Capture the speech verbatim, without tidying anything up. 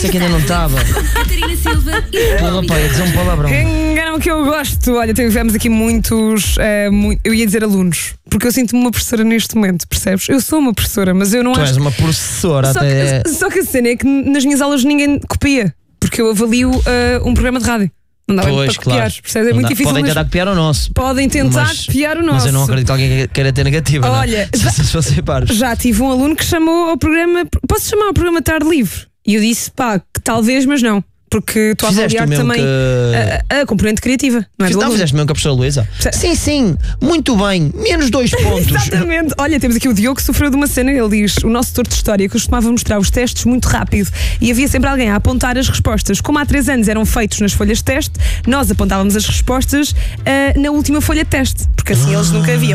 Sei que ainda não estava. Catarina Silva e Porra, pá, ia dizer um palavrão. Enganam que eu gosto. Olha, tivemos aqui muitos, eh, mu- eu ia dizer alunos, porque eu sinto-me uma professora neste momento, percebes? Eu sou uma professora, mas eu não Tu acho. és uma professora Só até. que, só que a cena é que nas minhas aulas ninguém copia, porque eu avalio eh, um programa de rádio. Não dá bem Pois, para copiar, claro. percebes? É Não muito dá. difícil. Podem mas tentar copiar o nosso. podem tentar Mas- copiar o nosso. Mas eu não acredito que alguém queira ter negativa. não é? Olha, se já- se fossem pares. Já tive um aluno que chamou ao programa. Posso chamar o programa Tarde Livre? E eu disse, pá, que talvez, mas não. Porque estou a Fizeste avaliar o mesmo também que- a, a componente criativa. Não é Fiz- do Não, aluno. fizeste mesmo com a professora Luísa? Sim, sim, muito bem. Menos dois pontos. Exatamente. Olha, temos aqui o Diogo que sofreu de uma cena. Ele diz: o nosso tutor de história costumava mostrar os testes muito rápido e havia sempre alguém a apontar as respostas. Como há três anos eram feitos nas folhas de teste, nós apontávamos as respostas ah, na última folha de teste, porque assim eles nunca viam.